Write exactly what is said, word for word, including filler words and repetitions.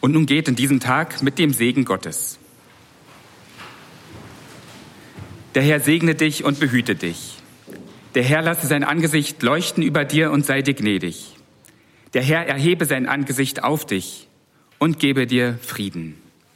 Und nun geht in diesen Tag mit dem Segen Gottes. Der Herr segne dich und behüte dich. Der Herr lasse sein Angesicht leuchten über dir und sei dir gnädig. Der Herr erhebe sein Angesicht auf dich und gebe dir Frieden.